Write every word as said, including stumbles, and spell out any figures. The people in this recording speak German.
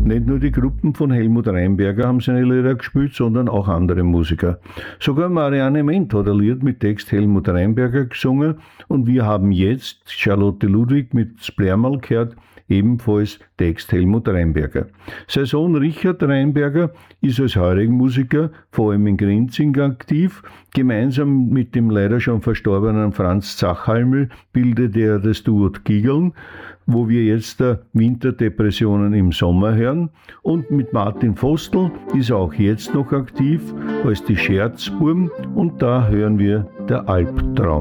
Nicht nur die Gruppen von Helmut Rheinberger haben seine Lieder gespielt, sondern auch andere Musiker. Sogar Marianne Ment hat ein Lied mit Text Helmut Rheinberger gesungen und wir haben jetzt Charlotte Ludwig mit Splärmal gehört, ebenfalls Text Helmut Rheinberger. Sein Sohn Richard Rheinberger ist als Heurigen-Musiker vor allem in Grinzing aktiv. Gemeinsam mit dem leider schon verstorbenen Franz Zachhalml bildet er das Duo Gigeln, wo wir jetzt der Winterdepressionen im Sommer hören. Und mit Martin Vostl ist er auch jetzt noch aktiv als die Scherzburm und da hören wir der Albtraum.